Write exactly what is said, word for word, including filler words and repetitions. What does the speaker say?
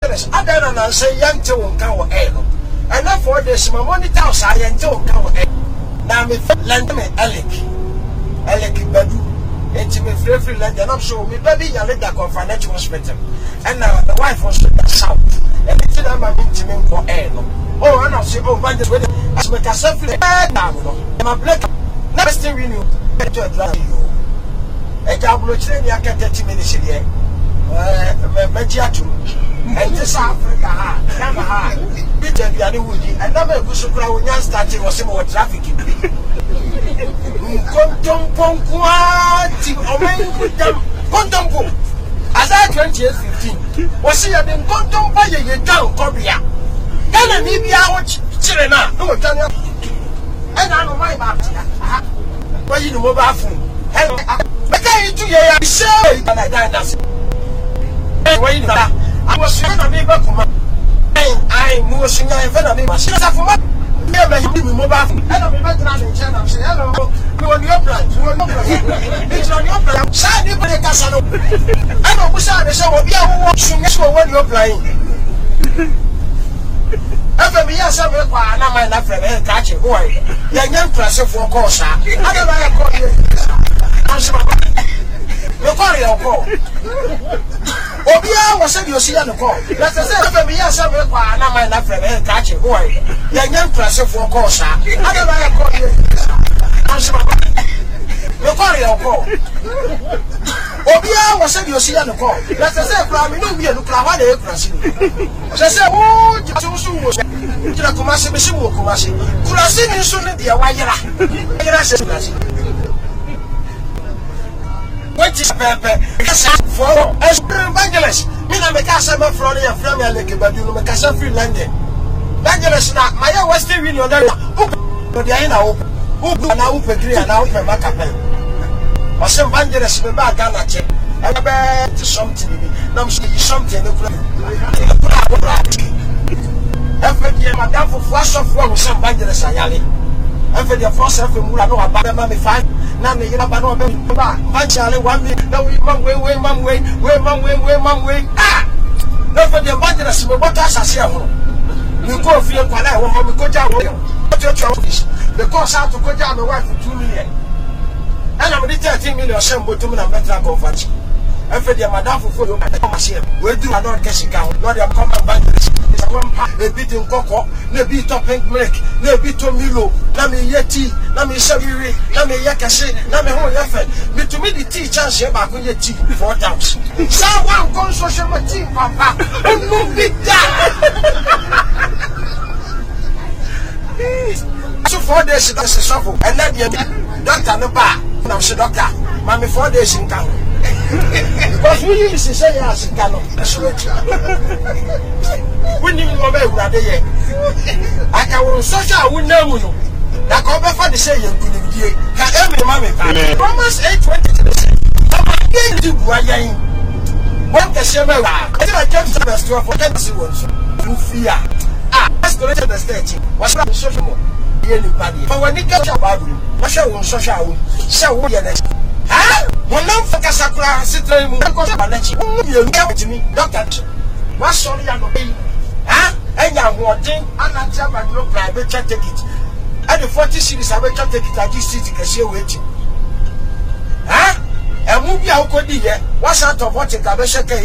evangelist adana na say yante won kan wo eh no and na for this my monitor us yante won kan wo eh na me land me Alec Alec Badu enti me free free land and I'm sure me baby yale da confidential hospital and now the wife was the south and it's na ma binti me ko eh no oh and I say oh evangelist with as me ka say free down no my black next thing we knew to drive you e ja blo chire ni aka thirty minutes here eh me jiatu and this Africa ha na ha bi je bia ni wudi and na me gusu kura wonya start wo se mo traffic bi kontom ponkwa ti o men kudam kontom po asa twenty-eight fifteen wo se ya den kontom pa ye ye down ko bia kana ni bia wo chire na no tani e na no mai ba ha why you no mobile phone hello make you do ya say na dance eh why you na I was saying na me ba kuma eh I mo so nya e fa na me ma say sa fuma me ba you me mobile phone hello me ba try na channel say hello me won your plan me won your plan it's on your plan say ni be ka sa no I no busa de say wo bia wo so nya so won your plan efe mi ya sabe kwa na mai na frebe e ka che boy ya nyam trase fo ko sa ada ba ya ko ye anse ba me ko ya ko obi a wo se bi o si ya no ko na se se efe mi ya sabe kwa na mai na frebe e ka che boy ya nyam trase fo ko sa ada ba ya ko ye anse ba me ko ya ko obi a wo se bi o si ya no ko na se se kura mi no wi e no kura wa de e kura si se se wo ji so so wo kira kumase besi wo kumase kurase ni so ne dia wayera wayera se kurase wati pepe kasa for evangelist me na me kasa me from ya from ya leke badu no me kasa free lande evangelist na maya western union da o dia ina o o na o pegri na o pe makape o se evangelist me ba Ghana che e be to something na me something no kula efe die madam for aso for wo se mbangere sayale efe die for se efe mura no aba ma me fa na me yira ba no be ba banchale wa me na we man we we man we we man we we man we ah efe die mbangere se me bota asase ho mi ko fie kwala e wo mi ko ja wo to to office because how to go ja me wife two million and I'm the thirteen million sem botum na metra convert efe die madam for yo ma se we do na don kesika no dey come back a bit in cocoa, no bit of pink milk, no bit of Milo, na me yeti, na me shabiri, na me yakase, na me whole effort. Me to me the tea chance back on your tea four times. Someone goes social tea, papa, and move it down. So four days that's a shuffle, and then the doctor no bar. Now, she doctor, mammy four days in town. Because we used to say, yes, in Kano, that's right. We need to go back there. I can social, we know you. That come back for the say, you could be can every mammy. Romans eight twenty. I'm again to Guayain. What the same way? I came to the store for ten seconds. You fear. Ah, that's the rest of the stage. What's that social? Anybody. But when you get your Bible, what's your social? So, we are next. Ah, one of the Casacra Citron, you get to me, Doctor. What's sorry, I'm not paying. Ah, and I'm wanting, and I'm telling you, private check it. And the forty series, I will take it. I just see the share waiting. Ah, and move your cody here. What's out of what you can